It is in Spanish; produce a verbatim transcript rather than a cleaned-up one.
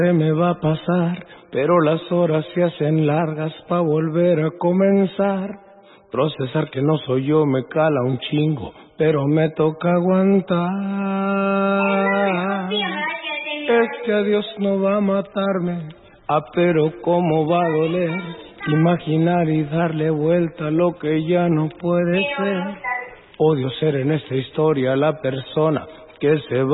Se me va a pasar, pero las horas se hacen largas pa' volver a comenzar. Procesar que no soy yo me cala un chingo, pero me toca aguantar. Es que a Dios no va a matarme, ah, pero cómo va a doler imaginar y darle vuelta a lo que ya no puede ser. Odio ser en esta historia la persona que se va